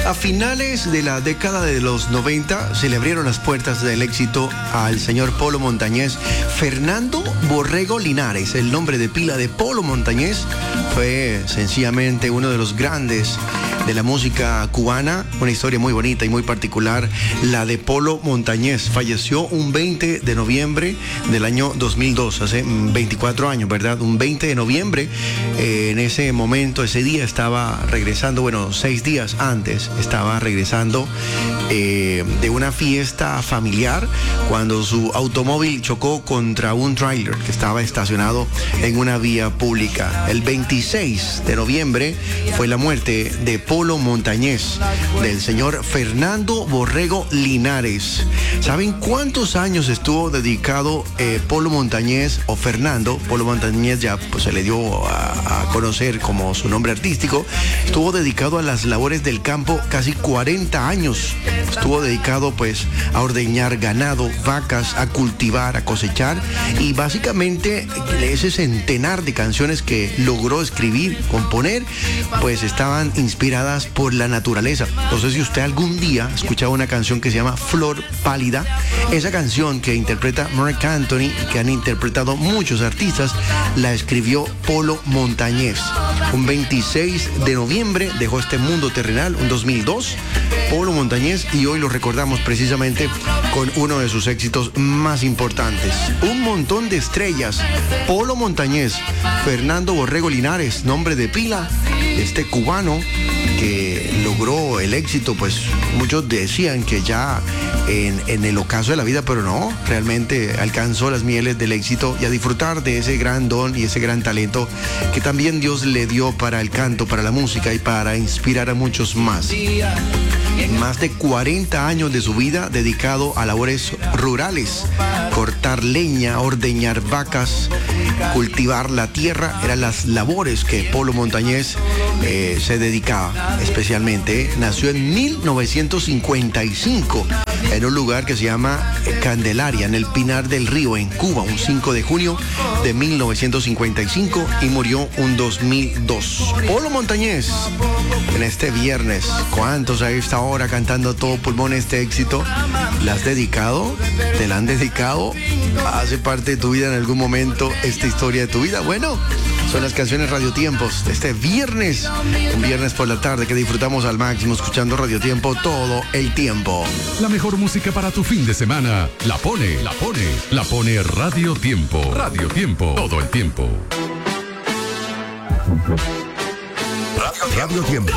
A finales de la década de los 90 se le abrieron las puertas del éxito al señor Polo Montañés. Fernando Borrego Linares, el nombre de pila de Polo Montañés, fue sencillamente uno de los grandes de la música cubana. Una historia muy bonita y muy particular, la de Polo Montañés. Falleció un 20 de noviembre del año 2002, hace 24 años, ¿verdad? Un 20 de noviembre, en ese momento, ese día estaba regresando, bueno, 6 días antes, estaba regresando de una fiesta familiar cuando su automóvil chocó contra un tráiler que estaba estacionado en una vía pública. El 26 de noviembre fue la muerte de Polo Montañés, del señor Fernando Borrego Linares. ¿Saben cuántos años estuvo dedicado Polo Montañés, o Fernando? Polo Montañés ya pues, se le dio a conocer como su nombre artístico. Estuvo dedicado a las labores del campo casi 40 años. Estuvo dedicado pues a ordeñar ganado, vacas, a cultivar, a cosechar, y básicamente ese centenar de canciones que logró escribir, componer, pues estaban inspiradas por la naturaleza. No sé si usted algún día ha escuchado una canción que se llama Flor Pálida. Esa canción que interpreta Marc Anthony y que han interpretado muchos artistas, la escribió Polo Montañés. Un 26 de noviembre dejó este mundo terrenal, un 2002, Polo Montañés, y hoy lo recordamos precisamente con uno de sus éxitos más importantes. Un montón de estrellas. Polo Montañés, Fernando Borrego Linares, nombre de pila, este cubano que logró el éxito, pues muchos decían que ya en el ocaso de la vida, pero no, realmente alcanzó las mieles del éxito, y a disfrutar de ese gran don y ese gran talento que también Dios le dio para el canto, para la música y para inspirar a muchos más. Más de 40 años de su vida dedicado a labores rurales, cortar leña, ordeñar vacas, cultivar la tierra, eran las labores que Polo Montañés se dedicaba especialmente. Nació en 1955 en un lugar que se llama Candelaria, en el Pinar del Río, en Cuba, un 5 de junio de 1955, y murió un 2002. Polo Montañés, en este viernes, ¿cuántos a esta hora cantando a todo pulmón este éxito? ¿La has dedicado? ¿Te la han dedicado? ¿Hace parte de tu vida en algún momento esta historia de tu vida? Bueno, son las canciones Radiotiempos de este viernes, un viernes por la tarde que disfrutamos al máximo escuchando Radiotiempo todo el tiempo. La mejor música para tu fin de semana la pone Radiotiempo. Radiotiempo, todo el tiempo. Radio Tiempo.